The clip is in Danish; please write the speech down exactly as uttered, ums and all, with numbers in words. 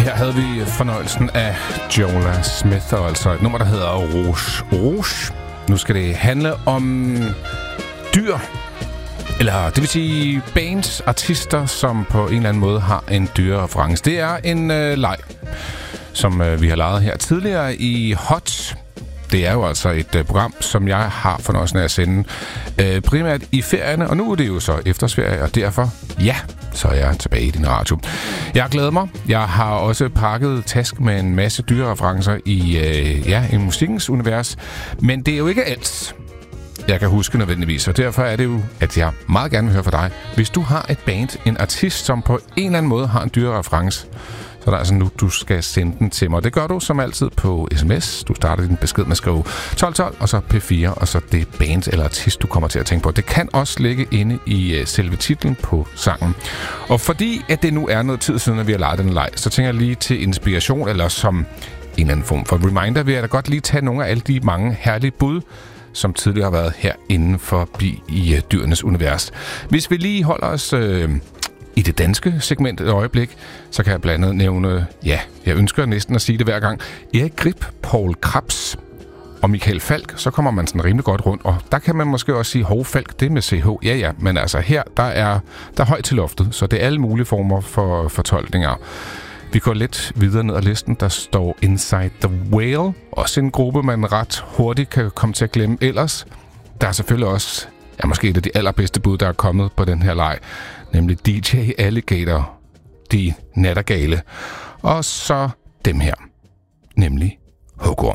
Her havde vi fornøjelsen af Jola Smith, og altså et nummer, der hedder Rouge. Rouge. Nu skal det handle om dyr, eller det vil sige bands, artister, som på en eller anden måde har en dyrereference. Det er en øh, leg, som øh, vi har lavet her tidligere i Hot. Det er jo altså et øh, program, som jeg har fornøjelsen af at sende øh, primært i ferierne, og nu er det jo så efterårsferie, og derfor, ja, så er jeg tilbage i din radio. Jeg glæder mig. Jeg har også pakket task med en masse dyrereferencer i, øh, ja, i musikkens univers, men det er jo ikke alt, jeg kan huske nødvendigvis, og derfor er det jo, at jeg meget gerne vil høre fra dig. Hvis du har et band, en artist, som på en eller anden måde har en dyrereference, så er der altså nu, du skal sende den til mig. Det gør du som altid på sms. Du starter din besked med at skrive tolv tolv, og så P fire, og så det band eller artist, du kommer til at tænke på. Det kan også ligge inde i uh, selve titlen på sangen. Og fordi at det nu er noget tid siden, at vi har lejet den leg, så tænker jeg lige til inspiration, eller som en eller anden form for reminder, vil jeg da godt lige tage nogle af alle de mange herlige bud, som tidligere har været her inden for i uh, dyrenes univers. Hvis vi lige holder os Uh, i det danske segment et øjeblik, så kan jeg blandt andet nævne, ja, jeg ønsker næsten at sige det hver gang, Erik Grip, Paul Krebs og Michael Falk, så kommer man sådan rimelig godt rundt, og der kan man måske også sige, hov, Falk, det med C H, ja ja, men altså her, der er, der er højt til loftet, så det er alle mulige former for fortolkninger. Vi går lidt videre ned ad listen, der står Inside the Whale, også en gruppe, man ret hurtigt kan komme til at glemme ellers. Der er selvfølgelig også, ja, måske et af de allerbedste bud, der er kommet på den her leg, nemlig D J Alligator, De Nattergale, og så dem her, nemlig Hugo.